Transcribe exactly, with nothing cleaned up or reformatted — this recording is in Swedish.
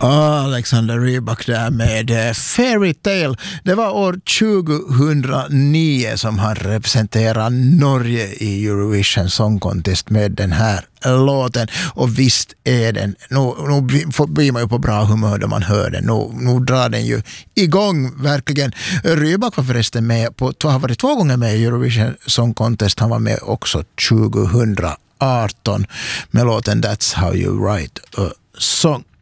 Alexander Rybak där med Fairy Tale. Det var år tjugohundranio som han representerar Norge i Eurovision Song Contest med den här låten. Och visst är den, nu, nu blir man ju på bra humör då man hör den. Nu, nu drar den ju igång verkligen. Rybak var förresten med på, har varit två gånger med i Eurovision Song Contest. Han var med också tjugohundraarton med låten That's How You Write a Song.